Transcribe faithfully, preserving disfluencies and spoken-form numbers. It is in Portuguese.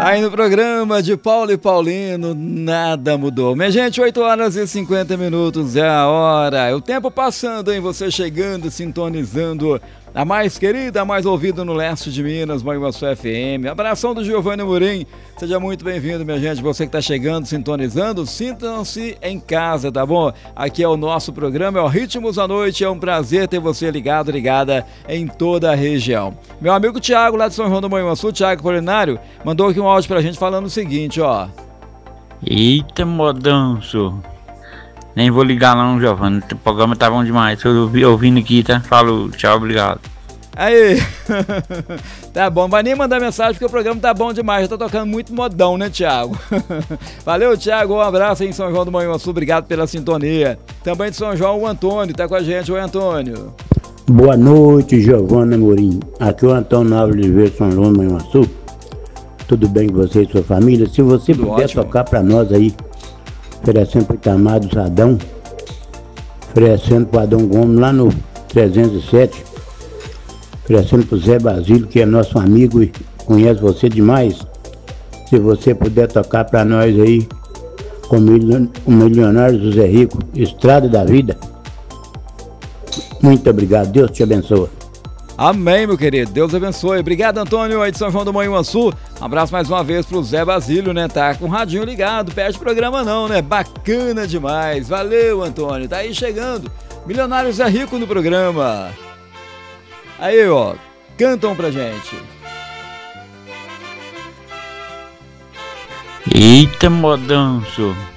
Aí no programa de Paulo e Paulino, nada mudou. Minha gente, oito horas e cinquenta minutos é a hora. O tempo passando, hein? Você chegando, sintonizando a mais querida, a mais ouvida no leste de Minas, Manhuaçu F M. Abração do Giovanni Murim. Seja muito bem-vindo, minha gente. Você que está chegando, sintonizando, sintam-se em casa, tá bom? Aqui é o nosso programa, é o Ritmos da Noite. É um prazer ter você ligado, ligada em toda a região. Meu amigo Tiago, lá de São João do Manhuaçu, Tiago Polinário, mandou aqui um áudio pra gente falando o seguinte, ó. Eita, modanço. Nem vou ligar não, Giovanni. O programa tá bom demais. Tô ouvindo aqui, tá? Falo, tchau, obrigado. Aí, tá bom, vai nem mandar mensagem porque o programa tá bom demais, já tá tocando muito modão, né, Thiago? Valeu, Thiago, um abraço aí em São João do Manhuaçu, obrigado pela sintonia. Também de São João, o Antônio, tá com a gente, oi Antônio. Boa noite, Giovanni Murim. Aqui é o Antônio Alves de Oliveira, São João do Manhuaçu. Tudo bem com você e sua família? Se você Tudo puder ótimo. tocar pra nós aí, oferecendo pro Itamar do Sadão, oferecendo pro Adão Gomes lá no trezentos e sete, oferecendo pro Zé Basílio, que é nosso amigo e conhece você demais. Se você puder tocar pra nós aí, com o Milionário José Rico, Estrada da Vida. Muito obrigado, Deus te abençoe. Amém, meu querido, Deus abençoe. Obrigado, Antônio, aí de São João do Manhuaçu. Um abraço mais uma vez pro Zé Basílio, né? Tá com o radinho ligado, perde programa não, né? Bacana demais. Valeu, Antônio, tá aí chegando. Milionário Zé Rico no programa. Aí, ó, cantam pra gente. Eita, modanço.